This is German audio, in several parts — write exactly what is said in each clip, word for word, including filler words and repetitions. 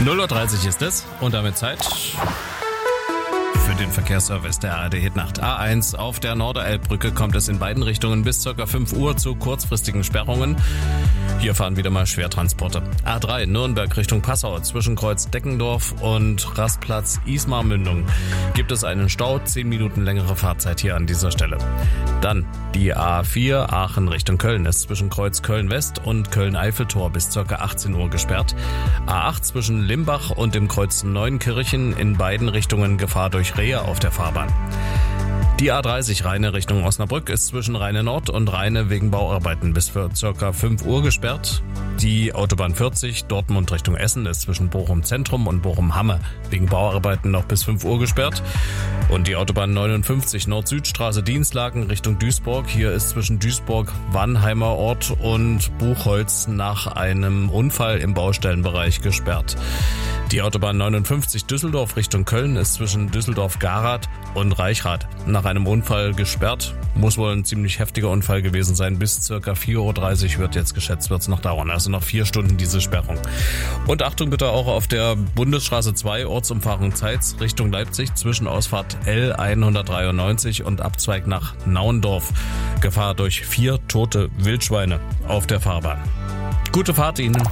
null Uhr dreißig ist es und damit Zeit für den Verkehrsservice der A R D Hitnacht. A eins auf der Norderelbbrücke kommt es in beiden Richtungen bis ca. fünf Uhr zu kurzfristigen Sperrungen. Hier fahren wieder mal Schwertransporte. A drei Nürnberg Richtung Passau zwischen Kreuz Deckendorf und Rastplatz Ismar-Mündung gibt es einen Stau, zehn Minuten längere Fahrzeit hier an dieser Stelle. Dann die A vier Aachen Richtung Köln ist zwischen Kreuz Köln-West und Köln-Eiffeltor bis ca. achtzehn Uhr gesperrt. A acht zwischen Limbach und dem Kreuz Neunkirchen in beiden Richtungen Gefahr durch Rehe auf der Fahrbahn. Die A dreißig Rheine Richtung Osnabrück ist zwischen Rheine Nord und Rheine wegen Bauarbeiten bis für ca. fünf Uhr gesperrt. Die Autobahn vierzig Dortmund Richtung Essen ist zwischen Bochum Zentrum und Bochum Hamme wegen Bauarbeiten noch bis fünf Uhr gesperrt. Und die Autobahn neunundfünfzig Nord-Süd-Straße Dienstlaken Richtung Duisburg. Hier ist zwischen Duisburg-Wannheimer Ort und Buchholz nach einem Unfall im Baustellenbereich gesperrt. Die Autobahn neunundfünfzig Düsseldorf Richtung Köln ist zwischen Düsseldorf-Garath und Reichrath nach einem Unfall gesperrt. Muss wohl ein ziemlich heftiger Unfall gewesen sein. Bis ca. vier Uhr dreißig wird jetzt geschätzt, wird es noch dauern. Also noch vier Stunden diese Sperrung. Und Achtung bitte auch auf der Bundesstraße zwei Ortsumfahrung Zeitz Richtung Leipzig zwischen Ausfahrt L hundertdreiundneunzig und Abzweig nach Naundorf. Gefahr durch vier tote Wildschweine auf der Fahrbahn. Gute Fahrt Ihnen.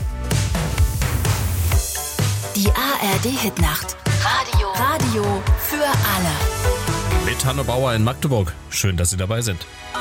Die A R D Hitnacht. Radio. Radio für alle. Mit Hanno Bauer in Magdeburg. Schön, dass Sie dabei sind.